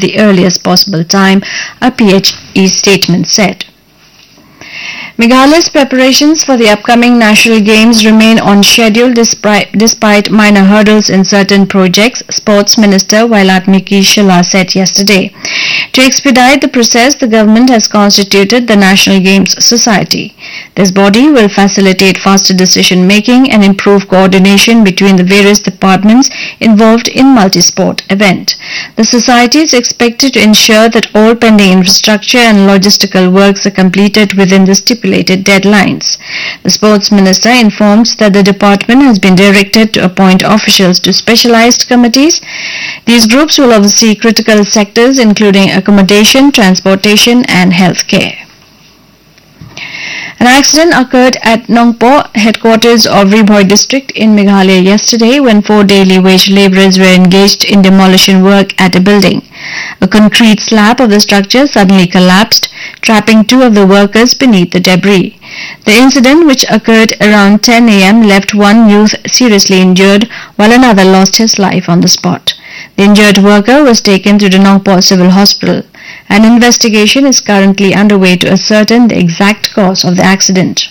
the earliest possible time, a PHE statement said. Meghalaya's preparations for the upcoming National Games remain on schedule despite minor hurdles in certain projects, Sports Minister Vailatmiki Shila said yesterday. To expedite the process, the government has constituted the National Games Society. This body will facilitate faster decision-making and improve coordination between the various departments involved in multi-sport event. The society is expected to ensure that all pending infrastructure and logistical works are completed within the stipulated deadlines. The Sports Minister informed that the department has been directed to appoint officials to specialized committees. These groups will oversee critical sectors including accommodation, transportation and healthcare. An accident occurred at Nongpo, headquarters of Ribhoi district in Meghalaya yesterday when 4 daily wage labourers were engaged in demolition work at a building. A concrete slab of the structure suddenly collapsed, trapping 2 of the workers beneath the debris. The incident, which occurred around 10 a.m., left one youth seriously injured while another lost his life on the spot. The injured worker was taken to the Nongpo Civil Hospital. An investigation is currently underway to ascertain the exact cause of the accident.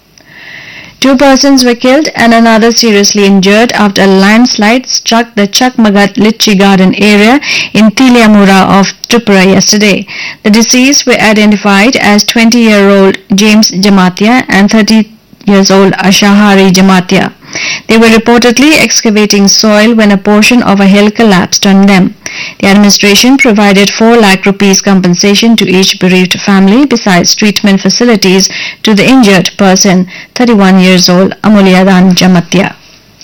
2 persons were killed and another seriously injured after a landslide struck the Chakmagat Litchi Garden area in Tiliamura of Tripura yesterday. The deceased were identified as 20-year-old James Jamatia and 30-year-old Ashahari Jamatia. They were reportedly excavating soil when a portion of a hill collapsed on them. The administration provided 4 lakh rupees compensation to each bereaved family besides treatment facilities to the injured person, 31 years old Amulyadan Jamatia.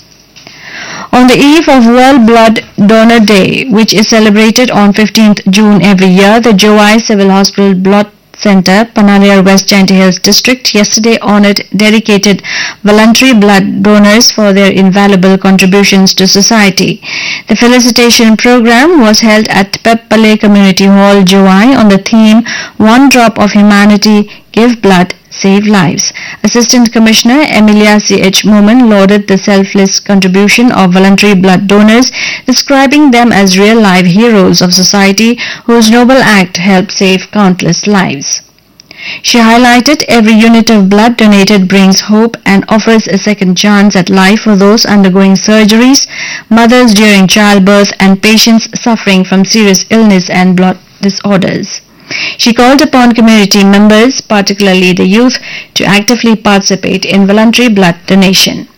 On the eve of World Blood Donor Day, which is celebrated on 15th June every year, the Jowai Civil Hospital Blood Center, Panaliar West Jaintia Hills District, yesterday honored dedicated voluntary blood donors for their invaluable contributions to society. The felicitation program was held at Peppale Community Hall, Jowai, on the theme One Drop of Humanity, Give Blood, Save Lives. Assistant Commissioner Emilia C.H. Moomin lauded the selfless contribution of voluntary blood donors, describing them as real-life heroes of society whose noble act helped save countless lives. She highlighted every unit of blood donated brings hope and offers a second chance at life for those undergoing surgeries, mothers during childbirth, and patients suffering from serious illness and blood disorders. She called upon community members, particularly the youth, to actively participate in voluntary blood donation.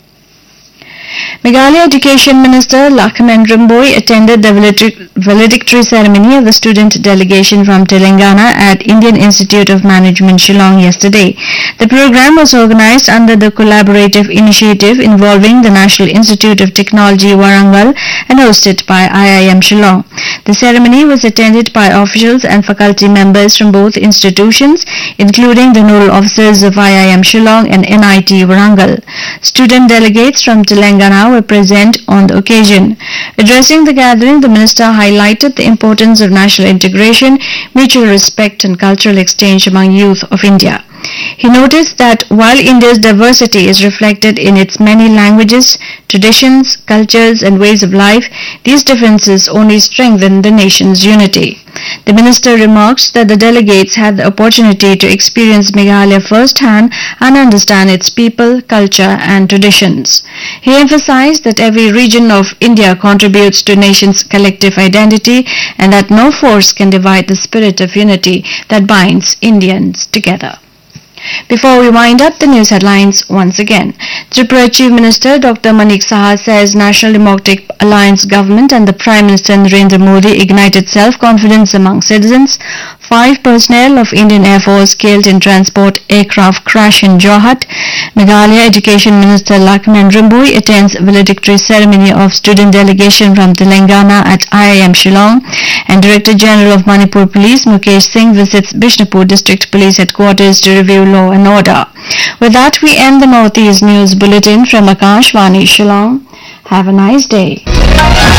Meghalaya Education Minister Lakshman Rimboi attended the valedictory ceremony of the student delegation from Telangana at Indian Institute of Management, Shillong yesterday. The program was organized under the collaborative initiative involving the National Institute of Technology, Warangal, and hosted by IIM Shillong. The ceremony was attended by officials and faculty members from both institutions, including the nodal officers of IIM Shillong and NIT Warangal. Student delegates from Telangana were present on the occasion. Addressing the gathering, the minister highlighted the importance of national integration, mutual respect and cultural exchange among youth of India. He noticed that while India's diversity is reflected in its many languages, traditions, cultures and ways of life, these differences only strengthen the nation's unity. The minister remarked that the delegates had the opportunity to experience Meghalaya firsthand and understand its people, culture and traditions. He emphasized that every region of India contributes to nation's collective identity and that no force can divide the spirit of unity that binds Indians together. Before we wind up the news headlines once again, Tripura Chief Minister Dr. Manik Saha says National Democratic Alliance government and the Prime Minister Narendra Modi ignited self-confidence among citizens. 5 personnel of Indian Air Force killed in transport aircraft crash in Jorhat. Meghalaya Education Minister Lakshman Rimboi attends valedictory ceremony of student delegation from Telangana at IIM Shillong, and Director General of Manipur Police Mukesh Singh visits Bishnupur District Police Headquarters to review law and order. With that, we end the Northeast News Bulletin from Akashvani Shillong. Have a nice day.